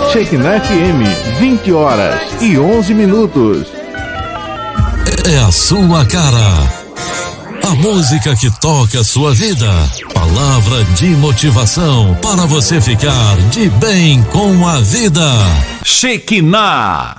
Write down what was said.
Shekinah FM, 20 horas e 11 minutos. É a sua cara. A música que toca a sua vida. Palavra de motivação para você ficar de bem com a vida. Shekinah.